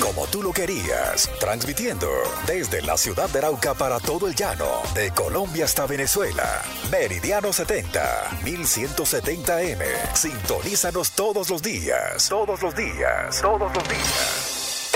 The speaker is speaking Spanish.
como tú lo querías, transmitiendo desde la ciudad de Arauca para todo el llano, de Colombia hasta Venezuela. Meridiano 70, 1170M. Sintonízanos todos los días, todos los días, todos los días.